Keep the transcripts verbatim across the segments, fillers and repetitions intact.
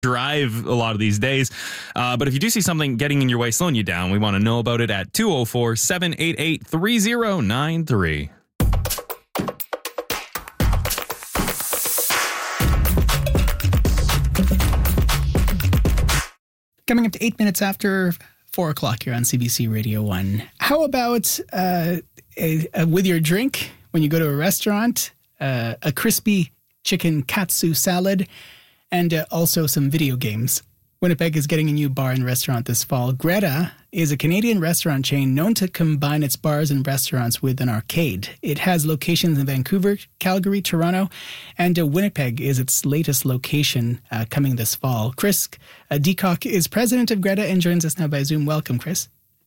drive a lot of these days. Uh, but if you do see something getting in your way, slowing you down, we want to know about it at two oh four, seven eight eight, three oh nine three. Coming up to eight minutes after four o'clock here on C B C Radio one. How about uh, a, a, with your drink when you go to a restaurant, uh, a crispy chicken katsu salad, and uh, also some video games? Winnipeg is getting a new bar and restaurant this fall. Greta is a Canadian restaurant chain known to combine its bars and restaurants with an arcade. It has locations in Vancouver, Calgary, Toronto, and uh, Winnipeg is its latest location uh, coming this fall. Chris uh, Deacock is president of Greta and joins us now by Zoom. Welcome, Chris.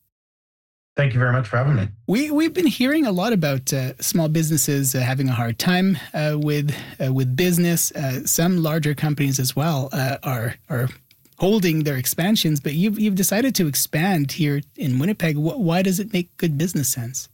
Thank you very much for having me. We, we've been hearing a lot about uh, small businesses uh, having a hard time uh, with uh, with business. Uh, some larger companies as well uh, are are holding their expansions, but you've you've decided to expand here in Winnipeg. Why does it make good business sense?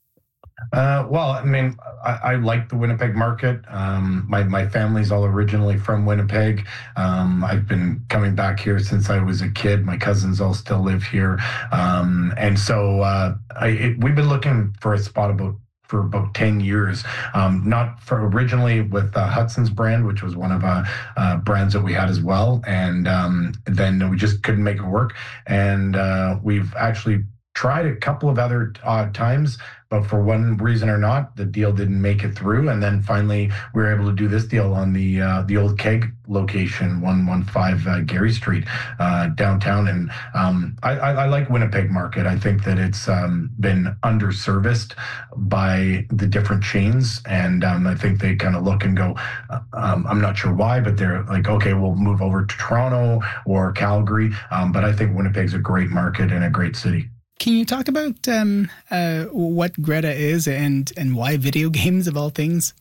Uh, well, I mean, I, I like the Winnipeg market. Um, my my family's all originally from Winnipeg. Um, I've been coming back here since I was a kid. My cousins all still live here, um, and so uh, I, it, we've been looking for a spot about for about ten years, um, not for originally with uh, Hudson's brand, which was one of uh, uh, brands that we had as well. And um, then we just couldn't make it work. And uh, we've actually tried a couple of other uh, times, but for one reason or not, the deal didn't make it through. And then finally, we were able to do this deal on the uh, the old keg location, one fifteen uh, Gary Street, uh, downtown. And um, I, I, I like Winnipeg market. I think that it's um, been underserviced by the different chains. And um, I think they kind of look and go, uh, um, I'm not sure why, but they're like, okay, we'll move over to Toronto or Calgary. Um, but I think Winnipeg's a great market and a great city. Can you talk about um, uh, what Greta is and, and why video games of all things?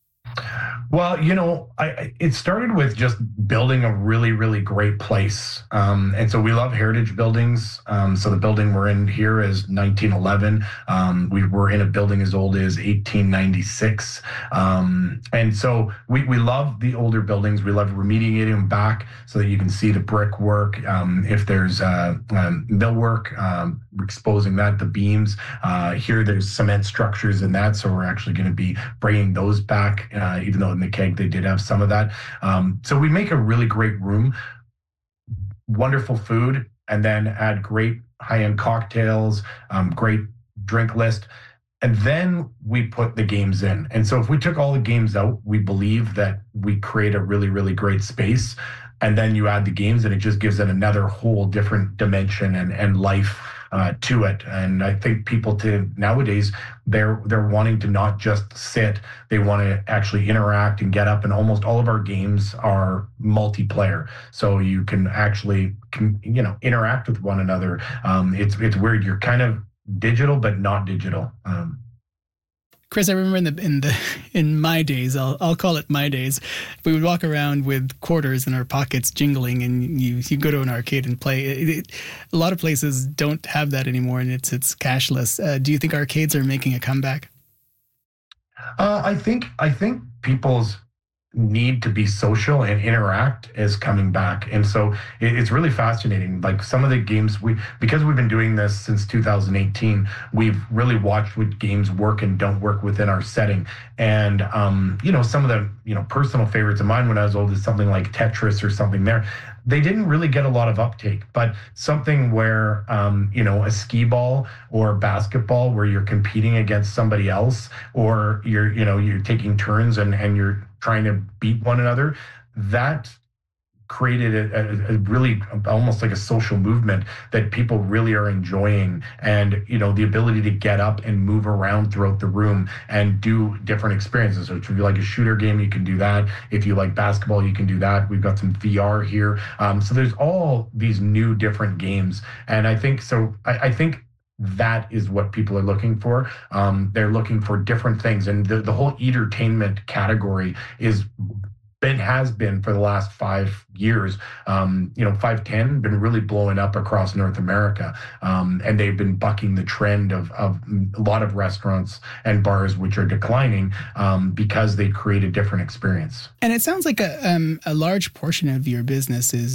Well, you know, I, it started with just building a really, really great place. Um, and so we love heritage buildings. Um, so the building we're in here is nineteen eleven. Um, we were in a building as old as eighteen ninety-six. Um, and so we, we love the older buildings. We love remediating them back so that you can see the brickwork. Um, if there's uh, um, millwork, um, exposing that, the beams. Uh, here there's cement structures in that. So we're actually going to be bringing those back, uh, even though in the keg they did have some of that. Um, so we make a really great room, wonderful food, and then add great high-end cocktails, um, great drink list. And then we put the games in. And so if we took all the games out, we believe that we create a really, really great space. And then you add the games and it just gives it another whole different dimension and, and life uh, to it. And I think people to nowadays, they're they're wanting to not just sit, they want to actually interact and get up. And almost all of our games are multiplayer. So you can actually, can, you know, interact with one another. Um, it's it's weird. You're kind of digital, but not digital. Um, Chris, I remember in the in the in my days, I'll I'll call it my days, we would walk around with quarters in our pockets, jingling, and you you go to an arcade and play. It, it, a lot of places don't have that anymore, and it's it's cashless. Uh, do you think arcades are making a comeback? Uh, I think I think people's need to be social and interact is coming back. And so it, it's really fascinating. Like some of the games we, because we've been doing this since two thousand eighteen, we've really watched what games work and don't work within our setting. And, um, you know, some of the, you know, personal favorites of mine when I was old is something like Tetris or something there. They didn't really get a lot of uptake, but something where, um, you know, a skee ball or basketball where you're competing against somebody else, or you're, you know, you're taking turns and, and you're trying to beat one another, that created a, a really almost like a social movement that people really are enjoying. And, you know, the ability to get up and move around throughout the room and do different experiences. So if you like a shooter game, you can do that. If you like basketball, you can do that. We've got some V R here. Um, so there's all these new different games. And I think, so I, I think that is what people are looking for. Um, they're looking for different things. And the, the whole entertainment category is been has been for the last five years. Um, you know, five ten been really blowing up across North America, um, and they've been bucking the trend of of a lot of restaurants and bars which are declining um, because they create a different experience. And it sounds like a um, a large portion of your business is